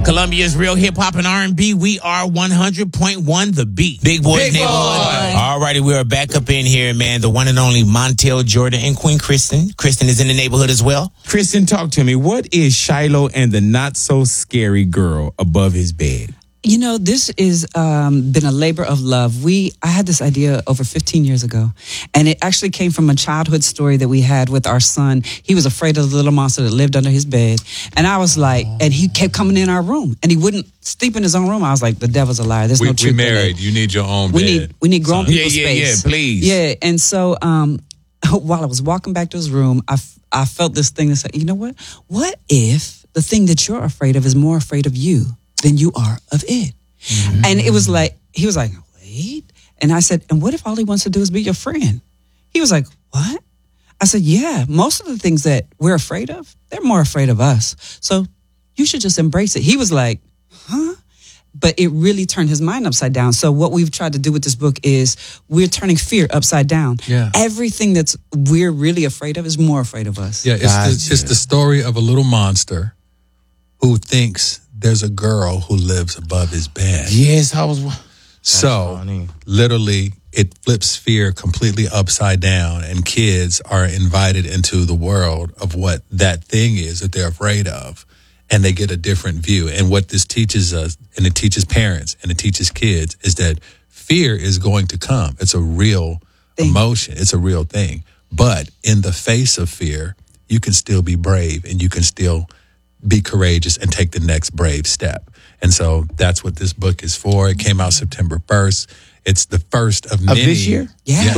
Columbia's real hip hop and R&B. We are 100.1 The Beat. Big Boys Neighborhood. All righty, we are back up in here, man. The one and only Montel Jordan and Queen Kristen. Kristen is in the neighborhood as well. Kristen, talk to me. What is Shiloh and the not so scary girl above his bed? You know, this is been a labor of love. I had this idea over 15 years ago, and it actually came from a childhood story that we had with our son. He was afraid of the little monster that lived under his bed, and I was like, and he kept coming in our room, and he wouldn't sleep in his own room. I was like, the devil's a liar. There's no truth. We married. You need your own bed. We need grown people space. Yeah, please. Yeah, and so while I was walking back to his room, I felt this thing that said, you know what? What if the thing that you're afraid of is more afraid of you than you are of it? Mm-hmm. And it was like, he was like, wait. And I said, and what if all he wants to do is be your friend? He was like, what? I said, yeah, most of the things that we're afraid of, they're more afraid of us. So you should just embrace it. He was like, huh? But it really turned his mind upside down. So what we've tried to do with this book is we're turning fear upside down. Yeah. Everything that's we're really afraid of is more afraid of us. Yeah, it's the story of a little monster who thinks there's a girl who lives above his bed. Yes, I was. So, literally, it flips fear completely upside down, and kids are invited into the world of what that thing is that they're afraid of, and they get a different view. And what this teaches us, and it teaches parents, and it teaches kids, is that fear is going to come. It's a real emotion. It's a real thing. But in the face of fear, you can still be brave, and you can still be courageous and take the next brave step. And so that's what this book is for. It came out September 1st. It's the first of many. Of this year? Yeah.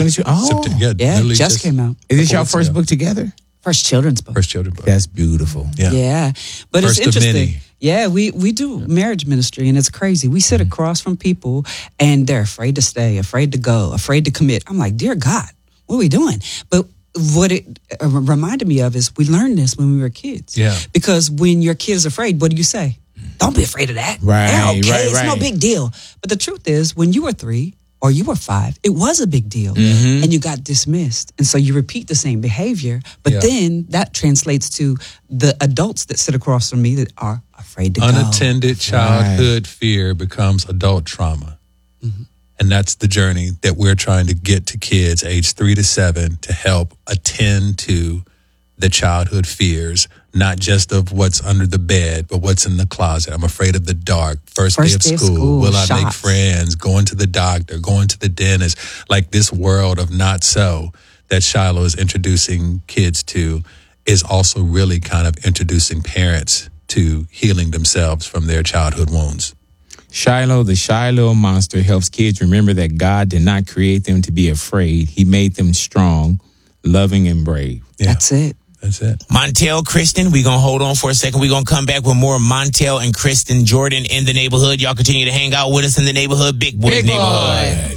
Just came out. Is this your first book together? First children's book. First children's book. That's beautiful. Yeah. But First it's interesting. of many. Yeah, we do marriage ministry, and it's crazy. We sit across from people, and they're afraid to stay, afraid to go, afraid to commit. I'm like, dear God, what are we doing? But what it reminded me of is we learned this when we were kids. Yeah. Because when your kid is afraid, what do you say? Don't be afraid of that. Right, They're okay. right, It's no right. big deal. But the truth is, when you were 3 or you were 5, it was a big deal. Mm-hmm. And you got dismissed. And so you repeat the same behavior. But then that translates to the adults that sit across from me that are afraid to go. Unattended childhood fear becomes adult trauma. Mm-hmm. And that's the journey that we're trying to get to kids age 3 to 7 to help attend to the childhood fears, not just of what's under the bed, but what's in the closet. I'm afraid of the dark. First day of school. Will I make friends? Going to the doctor, going to the dentist. Like this world of not so that Shiloh is introducing kids to is also really kind of introducing parents to healing themselves from their childhood wounds. Shiloh, the Shiloh monster, helps kids remember that God did not create them to be afraid. He made them strong, loving, and brave. Yeah. That's it. That's it. Montel, Kristen, we're going to hold on for a second. We're going to come back with more Montel and Kristen Jordan in the neighborhood. Y'all continue to hang out with us in the neighborhood. Big Boys Neighborhood.